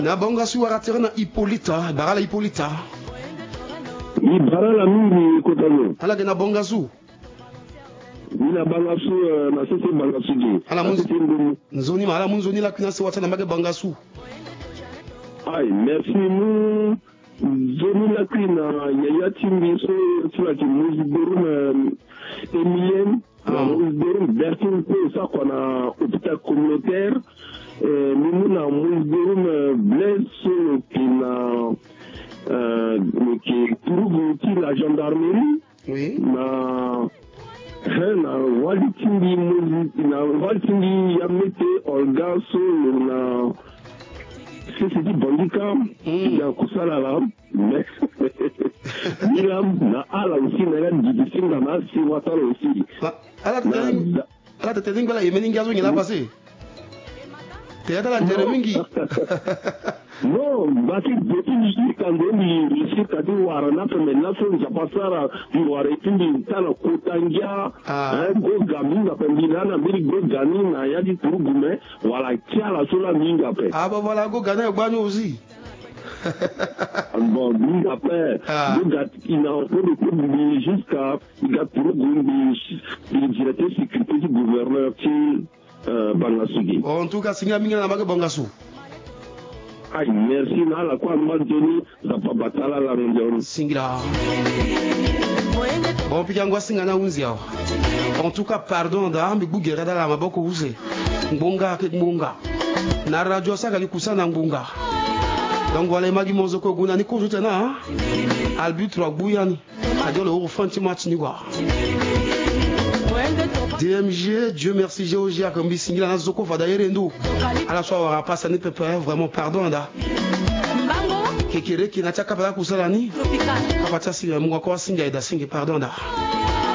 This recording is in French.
na bonga su waratira na Hippolyta barala Hippolyta ni barala mingi kotano ala gena bonga su mina banga su na sese banga su di ala nzoni mala munzoni la kuna se watana mage banga su ay merci nous zoni la kuna yaya timbi so tula ki muziborum Emilien muziborum Bertin ko sa kona hôpital communautaire nous na muziborum Blaise kina qui trouve la gendarmerie oui na walitimbi yamete Olga so na c'est dit bandika ya kusala la mais nilam na ala aussi na difficile na si watalo aussi ala tetinga la yemeni ngazo ngila passé teyata la jeremingi non baki depuis quand on ici quand on a na maintenant ça passera du waretimbi tala kotanja go gaminga pembina na mbili go ganina ya di turugume wala kiala sola minga pe ba voilà go gana gbanyo aussi bon minga pe go gat ina on jusqu'à gat turugume di directeur sécurité du gouverneur qui Bangasugi. En tout cas, singa minga na mage Bangasu. Ay, merci na la kwa mandoni za pabatala la rendion. Singira. Bon, puis ngwa singa na unzia. En tout cas, pardon da mbi bugera da la maboko uze. Ngonga ke ngonga. Na radio saka likusana ngonga. Donc voilà magi mozoko guna ni ko na. Albut Rogbouyani. Adio le refanti match ni wa. DMG, Dieu merci, Géorgia, comme Bissingila, Nazoko, Fadayerendu. À la soirée, on va passer à n'être vraiment pardon, da. Kekere, qui n'a pas capable de coucher la nuit. À partir de ce moment, on va singa et da singa, pardon, da.